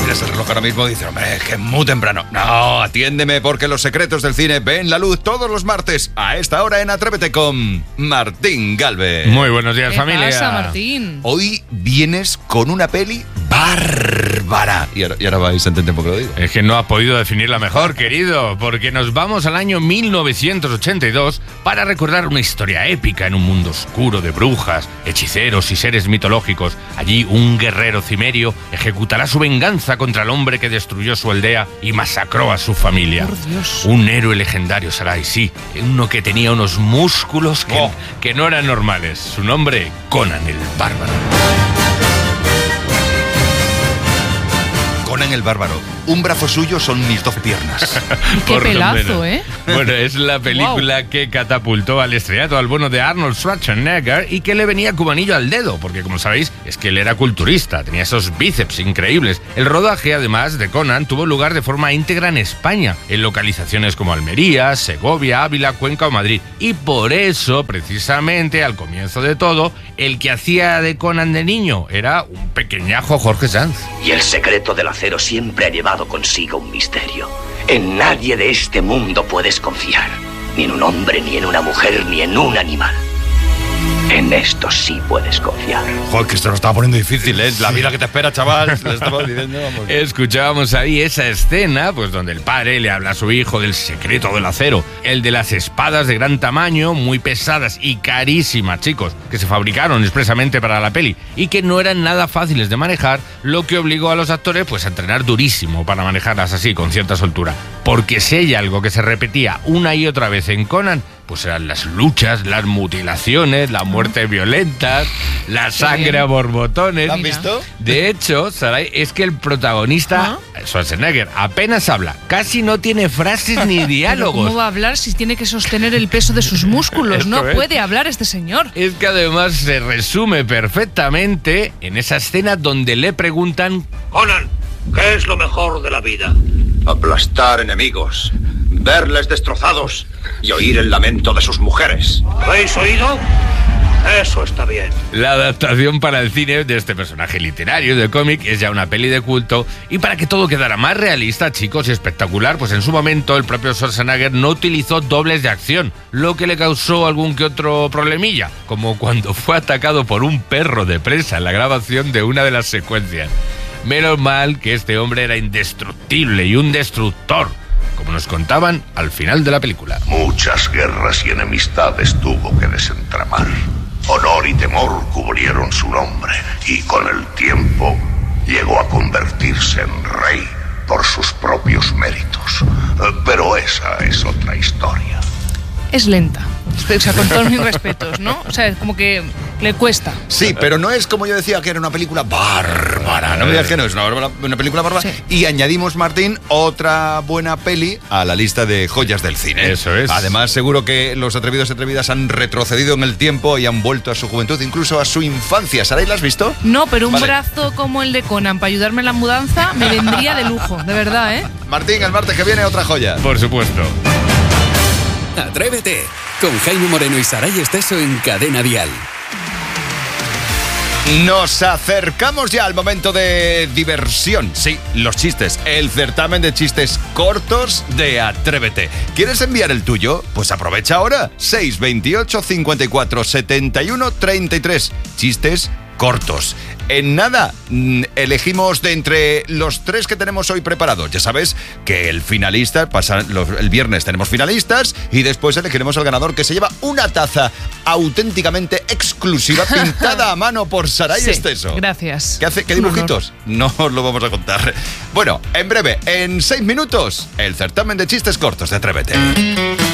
miras el reloj ahora mismo y dices, hombre, es que es muy temprano. No, atiéndeme porque los secretos del cine ven la luz todos los martes a esta hora en Atrévete con Martín Galvez. Muy buenos días, familia. ¿Qué pasa, Martín? Hoy vienes con una peli bárbara. Y ahora vais a entender por qué lo digo. Es que no has podido definirla mejor, querido, porque nos vamos al año 1982 para recordar una historia épica en un mundo oscuro de brujas, hechiceros y seres mitológicos. Allí un guerrero cimerio ejecutará su venganza contra el hombre que destruyó su aldea y masacró a su familia. Por Dios. Un héroe legendario será, y sí, uno que tenía unos músculos que no eran normales. Su nombre, Conan el Bárbaro. Conan el Bárbaro. Un brazo suyo son mis 2 piernas. Qué Por lo pelazo, menos. ¿eh? Bueno, es la película que catapultó al estrellato al bueno de Arnold Schwarzenegger y que le venía como anillo al dedo, porque como sabéis, es que él era culturista, tenía esos bíceps increíbles. El rodaje, además de Conan, tuvo lugar de forma íntegra en España, en localizaciones como Almería, Segovia, Ávila, Cuenca o Madrid. Y por eso, precisamente, al comienzo de todo, el que hacía de Conan de niño era un pequeñajo Jorge Sanz. Y el secreto del acero siempre ha llevado consigo un misterio. En nadie de este mundo puedes confiar. Ni en un hombre, ni en una mujer, ni en un animal. En esto sí puedes confiar. Joder, que esto lo estaba poniendo difícil, ¿eh? La vida que te espera, chaval. Le estaba diciendo, vamos. Escuchábamos ahí esa escena, pues donde el padre le habla a su hijo del secreto del acero, el de las espadas de gran tamaño, muy pesadas y carísimas, chicos, que se fabricaron expresamente para la peli y que no eran nada fáciles de manejar, lo que obligó a los actores pues a entrenar durísimo para manejarlas así, con cierta soltura. Porque si hay algo que se repetía una y otra vez en Conan, pues eran las luchas, las mutilaciones, la muerte violenta, la sangre a borbotones. ¿Lo has visto? De hecho, Saray, es que el protagonista, Schwarzenegger, apenas habla, casi no tiene frases ni Pero diálogos. ¿cómo va a hablar si tiene que sostener el peso de sus músculos? Esto No es. puede hablar este señor. Es que además se resume perfectamente en esa escena donde le preguntan: Conan, ¿qué es lo mejor de la vida? Aplastar enemigos, verles destrozados y oír el lamento de sus mujeres. ¿Habéis oído? Eso está bien. La adaptación para el cine de este personaje literario de cómic es ya una peli de culto, y para que todo quedara más realista, chicos, y espectacular, pues en su momento el propio Schwarzenegger no utilizó dobles de acción, lo que le causó algún que otro problemilla, como cuando fue atacado por un perro de presa en la grabación de una de las secuencias. Menos mal que este hombre era indestructible y un destructor, como nos contaban al final de la película. Muchas guerras y enemistades tuvo que desentramar. Honor y temor cubrieron su nombre y con el tiempo llegó a convertirse en rey por sus propios méritos. Pero esa es otra historia. Es lenta. O sea, con todos mis respetos, ¿no? O sea, como que le cuesta. Sí, pero no es como yo decía, que era una película bárbara. No me digas que no, es una película bárbara. Sí. Y añadimos, Martín, otra buena peli a la lista de joyas del cine. Eso es. Además, seguro que los atrevidos y atrevidas han retrocedido en el tiempo y han vuelto a su juventud, incluso a su infancia. ¿Saray, la has visto? No, pero un Vale. brazo como el de Conan para ayudarme en la mudanza me vendría de lujo, de verdad, ¿eh? Martín, el martes que viene otra joya. Por supuesto. Atrévete con Jaime Moreno y Saray Esteso en Cadena Dial. Nos acercamos ya al momento de diversión. Sí, los chistes. El certamen de chistes cortos de Atrévete. ¿Quieres enviar el tuyo? Pues aprovecha ahora. 628 54 71 33. Chistes cortos. En nada, elegimos de entre los 3 que tenemos hoy preparados. Ya sabes que el finalista, el viernes tenemos finalistas y después elegiremos al ganador, que se lleva una taza auténticamente exclusiva pintada a mano por Saray Sí, Esteso. gracias. ¿Qué hace? ¿Qué Un honor. dibujitos? No os lo vamos a contar. Bueno, en breve, en 6 minutos, el certamen de chistes cortos de Atrévete.